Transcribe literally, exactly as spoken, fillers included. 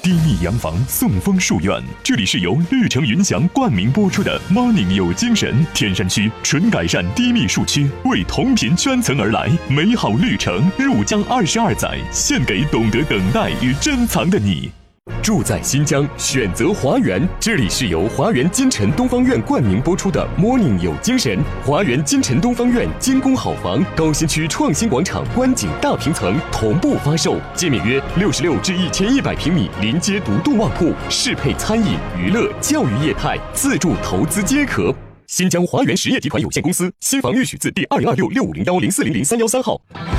低密洋房，送风树院。这里是由绿城云翔冠名播出的 Morning 有精神。天山区纯改善低密树区，为同频圈层而来。美好绿城，入江二十二载，献给懂得等待与珍藏的你。 住在新疆，选择华园。这里是由华园金城东方院冠名播出的 Morning 有精神。华园金城东方院精工好房，高新区创新广场观景大平层同步发售，界面约六十六至一千一百平米，临街独栋旺铺，适配餐饮、娱乐、教育业态，自住投资皆可。新疆华园实业集团有限公司新房预许字第二零二六六五零幺零四零零三幺三号。